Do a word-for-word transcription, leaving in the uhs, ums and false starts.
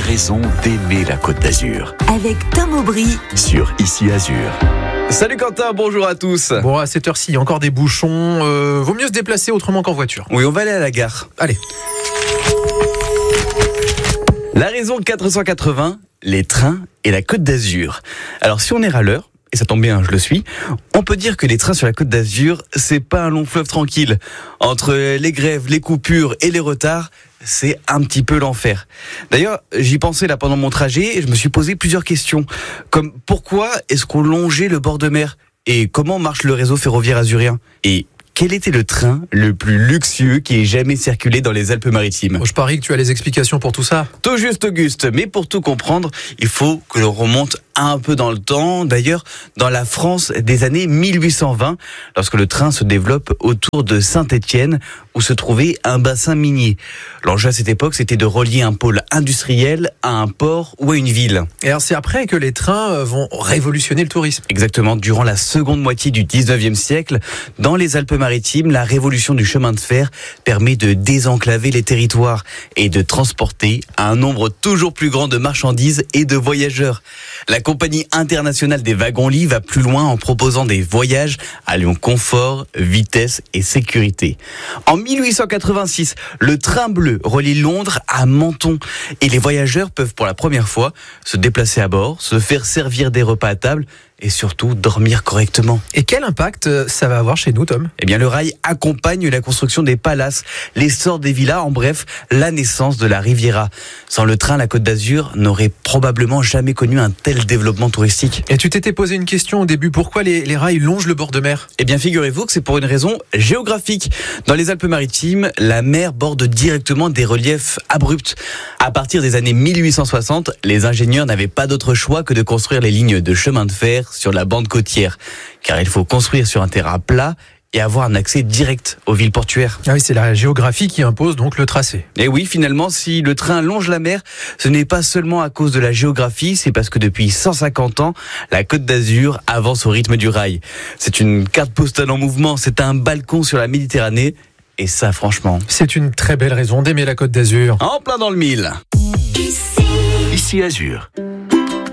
raisons d'aimer la Côte d'Azur. Avec Tom Aubry Sur Ici Azur. Salut Quentin, bonjour à tous. Bon, à cette heure-ci, il y a encore des bouchons. Euh, vaut mieux se déplacer autrement qu'en voiture. Oui, on va aller à la gare. Allez. La raison quatre cent quatre-vingts, les trains et la Côte d'Azur. Alors si on est râleur, et ça tombe bien, je le suis, on peut dire que les trains sur la Côte d'Azur, c'est pas un long fleuve tranquille. Entre les grèves, les coupures et les retards, c'est un petit peu l'enfer. D'ailleurs, j'y pensais là pendant mon trajet et je me suis posé plusieurs questions. Comme pourquoi est-ce qu'on longeait le bord de mer ? Et comment marche le réseau ferroviaire azurien ? Et quel était le train le plus luxueux qui ait jamais circulé dans les Alpes-Maritimes ? Bon, je parie que tu as les explications pour tout ça. Tout juste, Auguste. Mais pour tout comprendre, il faut que l'on remonte un peu dans le temps. D'ailleurs, dans la France des années mille huit cent vingt, lorsque le train se développe autour de Saint-Étienne, où se trouvait un bassin minier. L'enjeu à cette époque, c'était de relier un pôle industriel à un port ou à une ville. Et alors, c'est après que les trains vont révolutionner le tourisme. Exactement. Durant la seconde moitié du dix-neuvième siècle, dans les Alpes-Maritimes, la révolution du chemin de fer permet de désenclaver les territoires et de transporter un nombre toujours plus grand de marchandises et de voyageurs. La Compagnie internationale des wagons-lits va plus loin en proposant des voyages alliant confort, vitesse et sécurité. En mille huit cent quatre-vingt-six, le train bleu relie Londres à Menton et les voyageurs peuvent pour la première fois se déplacer à bord, se faire servir des repas à table et surtout dormir correctement. Et quel impact ça va avoir chez nous, Tom ? Eh bien, le rail accompagne la construction des palaces, l'essor des villas, en bref, la naissance de la Riviera. Sans le train, la Côte d'Azur n'aurait probablement jamais connu un tel développement touristique. Et tu t'étais posé une question au début, pourquoi les, les rails longent le bord de mer ? Eh bien, figurez-vous que c'est pour une raison géographique. Dans les Alpes-Maritimes, la mer borde directement des reliefs abrupts. À partir des années mille huit cent soixante, les ingénieurs n'avaient pas d'autre choix que de construire les lignes de chemin de fer sur la bande côtière, car il faut construire sur un terrain plat et avoir un accès direct aux villes portuaires. Ah oui, c'est la géographie qui impose donc le tracé. Et oui, finalement, si le train longe la mer, ce n'est pas seulement à cause de la géographie, c'est parce que depuis cent cinquante ans, la Côte d'Azur avance au rythme du rail. C'est une carte postale en mouvement, c'est un balcon sur la Méditerranée, et ça, franchement, c'est une très belle raison d'aimer la Côte d'Azur. En plein dans le mille. Ici Ici Azur.